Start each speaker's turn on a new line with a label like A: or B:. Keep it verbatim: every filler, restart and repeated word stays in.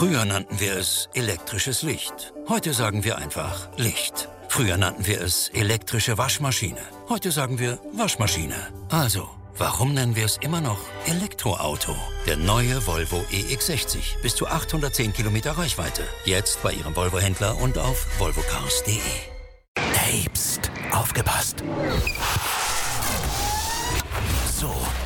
A: Früher nannten wir es elektrisches Licht. Heute sagen wir einfach Licht. Früher nannten wir es elektrische Waschmaschine. Heute sagen wir Waschmaschine. Also, warum nennen wir es immer noch Elektroauto? Der neue Volvo E X sechzig. Bis zu achthundertzehn Kilometer Reichweite. Jetzt bei Ihrem Volvo-Händler und auf volvocars punkt de.
B: Hey, pst, aufgepasst. So,